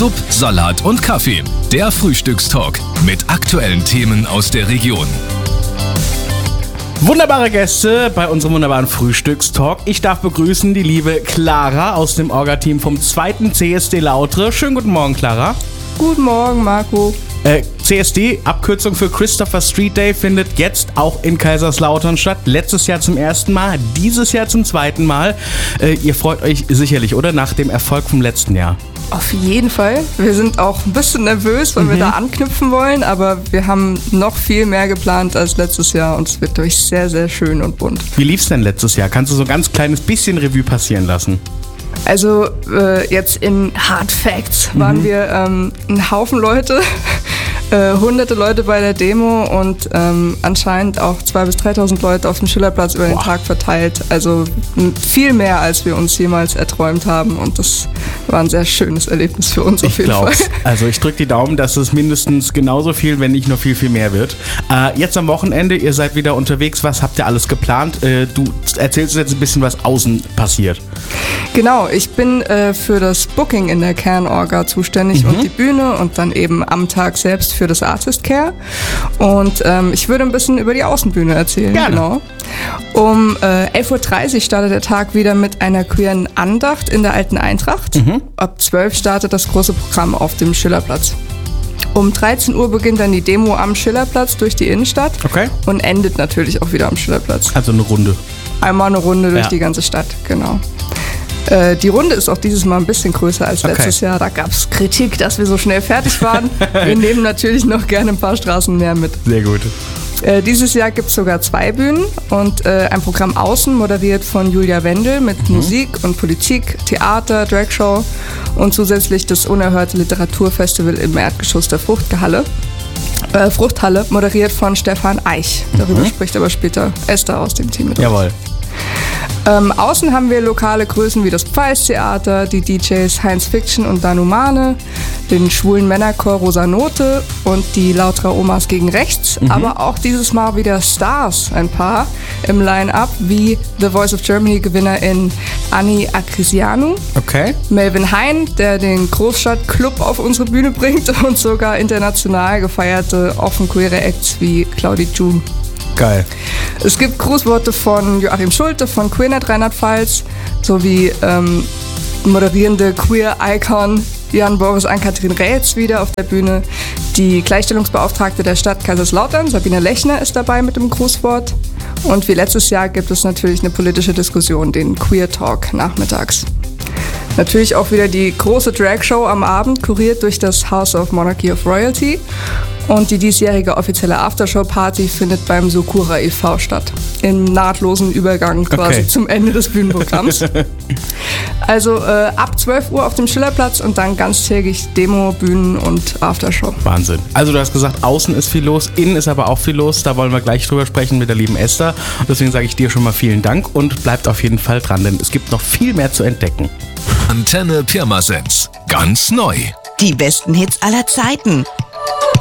Sub, Salat und Kaffee. Der Frühstückstalk mit aktuellen Themen aus der Region. Wunderbare Gäste bei unserem wunderbaren Frühstückstalk. Ich darf begrüßen die liebe Clara aus dem Orga-Team vom 2. CSD Lautre. Schönen guten Morgen, Clara. Guten Morgen, Marco. CSD, Abkürzung für Christopher Street Day, findet jetzt auch in Kaiserslautern statt. Letztes Jahr zum ersten Mal, dieses Jahr zum zweiten Mal. Ihr freut euch sicherlich, oder? Nach dem Erfolg vom letzten Jahr. Auf jeden Fall. Wir sind auch ein bisschen nervös, weil wir da anknüpfen wollen, aber wir haben noch viel mehr geplant als letztes Jahr und es wird durch sehr, sehr schön und bunt. Wie lief's denn letztes Jahr? Kannst du so ein ganz kleines bisschen Revue passieren lassen? Also jetzt in Hard Facts waren wir ein Haufen Leute, hunderte Leute bei der Demo und anscheinend auch 2.000 bis 3.000 Leute auf dem Schillerplatz über den Tag verteilt. Also viel mehr, als wir uns jemals erträumt haben und das war ein sehr schönes Erlebnis für uns auf jeden Fall. Also ich drücke die Daumen, dass es mindestens genauso viel, wenn nicht noch viel, viel mehr wird. Jetzt am Wochenende, ihr seid wieder unterwegs. Was habt ihr alles geplant? Du erzählst jetzt ein bisschen, was außen passiert. Genau, ich bin für das Booking in der Kernorga zuständig und die Bühne und dann eben am Tag selbst für das Artist Care. Und ich würde ein bisschen über die Außenbühne erzählen. Gerne. Genau. Um 11.30 Uhr startet der Tag wieder mit einer queeren Andacht in der Alten Eintracht. Ab 12 Uhr startet das große Programm auf dem Schillerplatz. Um 13 Uhr beginnt dann die Demo am Schillerplatz durch die Innenstadt und endet natürlich auch wieder am Schillerplatz. Also eine Runde. Einmal eine Runde durch die ganze Stadt, genau. Die Runde ist auch dieses Mal ein bisschen größer als letztes Jahr. Da gab es Kritik, dass wir so schnell fertig waren. Wir nehmen natürlich noch gerne ein paar Straßen mehr mit. Sehr gut. Dieses Jahr gibt es sogar 2 Bühnen und ein Programm außen, moderiert von Julia Wendel mit Musik und Politik, Theater, Dragshow und zusätzlich das unerhörte Literaturfestival im Erdgeschoss der Fruchthalle, moderiert von Stefan Eich. Darüber spricht aber später Esther aus dem Team mit uns. Jawohl. Außen haben wir lokale Größen wie das Pfalz-Theater, die DJs Heinz Fiction und Danu Mane, den schwulen Männerchor Rosa Note und die Lauterer Omas gegen Rechts, aber auch dieses Mal wieder Stars, ein paar im Line-Up, wie The Voice of Germany-Gewinnerin Anni Akrisianu, Melvin Hein, der den Großstadtclub auf unsere Bühne bringt und sogar international gefeierte offen-queere Acts wie Claudi June. Geil. Es gibt Grußworte von Joachim Schulte von Queernet Rheinland-Pfalz sowie moderierende Queer-Icon Jan-Boris Ann-Kathrin Rätz wieder auf der Bühne. Die Gleichstellungsbeauftragte der Stadt Kaiserslautern, Sabine Lechner, ist dabei mit dem Grußwort. Und wie letztes Jahr gibt es natürlich eine politische Diskussion, den Queer Talk nachmittags. Natürlich auch wieder die große Dragshow am Abend, kuriert durch das House of Monarchy of Royalty. Und die diesjährige offizielle Aftershow-Party findet beim Sokura e.V. statt. Im nahtlosen Übergang quasi zum Ende des Bühnenprogramms. Also ab 12 Uhr auf dem Schillerplatz und dann ganztägig Demo, Bühnen und Aftershow. Wahnsinn. Also du hast gesagt, außen ist viel los, innen ist aber auch viel los. Da wollen wir gleich drüber sprechen mit der lieben Esther. Und deswegen sage ich dir schon mal vielen Dank und bleibt auf jeden Fall dran, denn es gibt noch viel mehr zu entdecken. Antenne Pirmasens. Ganz neu. Die besten Hits aller Zeiten.